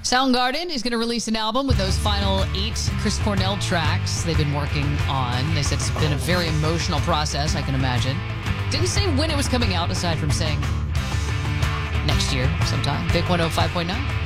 Soundgarden is going to release an album with those final 8 Chris Cornell tracks they've been working on. They said it's been a very emotional process, I can imagine. Didn't say when it was coming out, aside from saying next year sometime. Vic 105.9.